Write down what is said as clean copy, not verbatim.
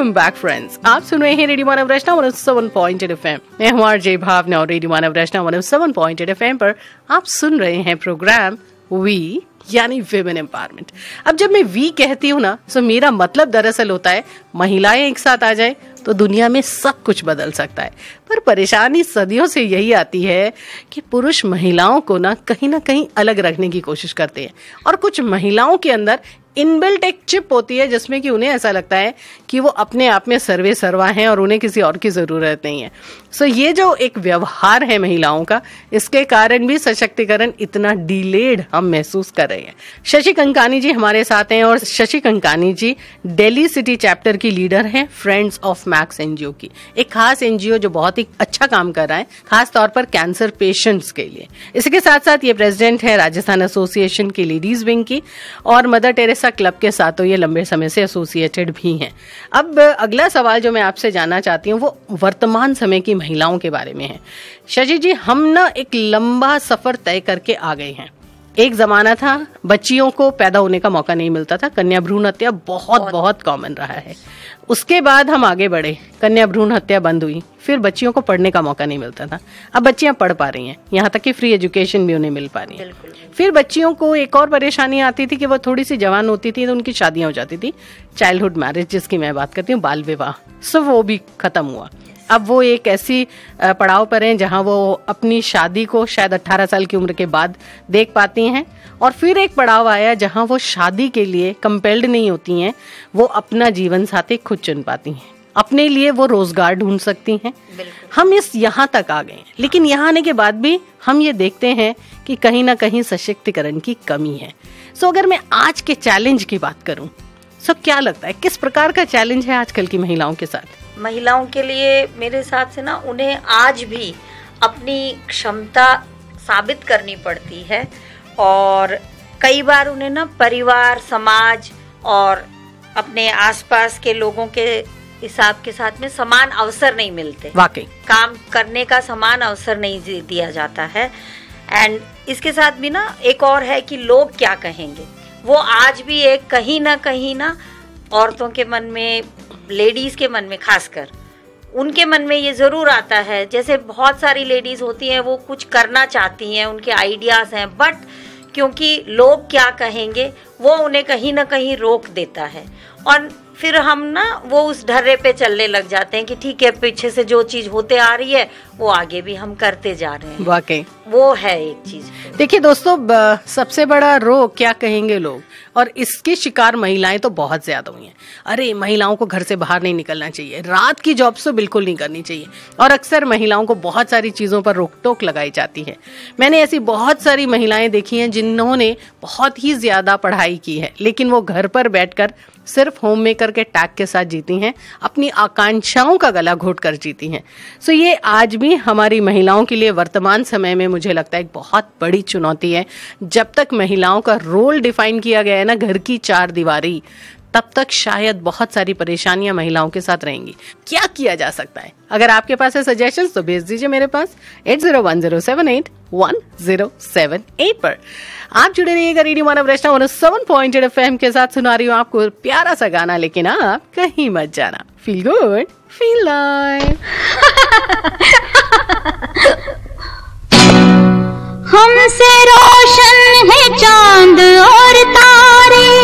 Welcome back friends. आप सुन रहे हैं रेडियो मानव रचना 107.8 FM। मैं हूं आरजे भावना और रेडियो मानव रचना 107.8 FM पर आप सुन रहे हैं प्रोग्राम वी यानी विमेन एम्पावरमेंट। अब जब मैं वी कहती हूँ ना, तो मेरा मतलब दरअसल होता है महिलाएं एक साथ आ जाए तो दुनिया में सब कुछ बदल सकता है। पर परेशानी सदियों से यही आती है कि पुरुष महिलाओं को ना कहीं अलग रखने की कोशिश करते हैं, और कुछ महिलाओं के अंदर इनबिल्ट एक चिप होती है जिसमें कि उन्हें ऐसा लगता है कि वो अपने आप में सर्वे सर्वा हैं और उन्हें किसी और की जरूरत नहीं है। सो ये जो एक व्यवहार है महिलाओं का, इसके कारण भी सशक्तिकरण इतना डिलेड हम महसूस कर रहे हैं। शशि कंकानी जी हमारे साथ हैं, और शशि कंकानी जी दिल्ली सिटी चैप्टर की लीडर हैं फ्रेंड्स ऑफ मैक्स एनजीओ की, एक खास एनजीओ जो बहुत ही अच्छा काम कर रहा है खास तौर पर कैंसर पेशेंट्स के लिए। इसके साथ साथ ये प्रेसिडेंट है राजस्थान एसोसिएशन की लेडीज विंग की, और मदर टेरेसा क्लब के साथ तो ये लंबे समय से एसोसिएटेड भी हैं। अब अगला सवाल जो मैं आपसे जानना चाहती हूँ वो वर्तमान समय की महिलाओं के बारे में है। शशि जी, हम ना एक लंबा सफर तय करके आ गए हैं। एक जमाना था बच्चियों को पैदा होने का मौका नहीं मिलता था, कन्या भ्रूण हत्या बहुत कॉमन रहा है। उसके बाद हम आगे बढ़े, कन्या भ्रूण हत्या बंद हुई, फिर बच्चियों को पढ़ने का मौका नहीं मिलता था। अब बच्चियां पढ़ पा रही हैं, यहाँ तक कि फ्री एजुकेशन भी उन्हें मिल पा रही है। फिर बच्चियों को एक और परेशानी आती थी कि वो थोड़ी सी जवान होती थी तो उनकी शादियां हो जाती थी, चाइल्डहुड मैरिज जिसकी मैं बात करती हूँ, बाल विवाह। सो वो भी खत्म हुआ। अब वो एक ऐसी पड़ाव पर हैं जहां वो अपनी शादी को शायद 18 साल की उम्र के बाद देख पाती हैं, और फिर एक पड़ाव आया जहां वो शादी के लिए कंपेल्ड नहीं होती हैं, वो अपना जीवन साथी खुद चुन पाती हैं, अपने लिए वो रोजगार ढूंढ सकती हैं। हम यहाँ तक आ गए हैं, लेकिन यहाँ आने के बाद भी हम ये देखते हैं कि कहीं ना कहीं सशक्तिकरण की कमी है। सो अगर मैं आज के चैलेंज की बात करूं, सो क्या लगता है किस प्रकार का चैलेंज है आजकल की महिलाओं के साथ? महिलाओं के लिए मेरे हिसाब से ना, उन्हें आज भी अपनी क्षमता साबित करनी पड़ती है, और कई बार उन्हें ना परिवार, समाज और अपने आसपास के लोगों के हिसाब के साथ में समान अवसर नहीं मिलते। वाकई काम करने का समान अवसर नहीं दिया जाता है। एंड इसके साथ भी ना एक और है कि लोग क्या कहेंगे, वो आज भी एक कहीं ना औरतों के मन में, लेडीज के मन में खासकर, उनके मन में ये जरूर आता है। जैसे बहुत सारी लेडीज होती हैं, वो कुछ करना चाहती हैं, उनके आइडियाज हैं, बट क्योंकि लोग क्या कहेंगे वो उन्हें कहीं ना कहीं रोक देता है, और फिर हम ना वो उस ढर्रे पे चलने लग जाते हैं कि ठीक है, पीछे से जो चीज होते आ रही है वो आगे भी हम करते जा रहे हैं। वाकई वो है एक चीज। देखिए दोस्तों, सबसे बड़ा रोग क्या कहेंगे लोग, और इसके शिकार महिलाएं तो बहुत ज्यादा हुई हैं। अरे महिलाओं को घर से बाहर नहीं निकलना चाहिए, रात की जॉब्स तो बिल्कुल नहीं करनी चाहिए, और अक्सर महिलाओं को बहुत सारी चीजों पर रोक टोक लगाई जाती है। मैंने ऐसी बहुत सारी महिलाएं देखी हैं जिन्होंने बहुत ही ज्यादा पढ़ाई की है, लेकिन वो घर पर बैठकर सिर्फ होम मेकर के टैग के साथ जीती हैं, अपनी आकांक्षाओं का गला घोट कर जीती हैं। सो ये आज भी हमारी महिलाओं के लिए वर्तमान समय में मुझे लगता है एक बहुत बड़ी चुनौती है। जब तक महिलाओं का रोल डिफाइन किया गया है ना घर की चार दीवारी, तब तक शायद बहुत सारी परेशानियां महिलाओं के साथ रहेंगी। क्या किया जा सकता है? अगर आपके पास है सजेशंस तो भेज दीजिए मेरे पास 8010781078 पर। आप जुड़े रहिएगा रेडियो मानव रचना 107.8 FM के साथ। सुना रही हूँ आपको प्यारा सा गाना, लेकिन आप कहीं मत जाना। Feel good, feel live. हमसे रोशन है चांद और तारे,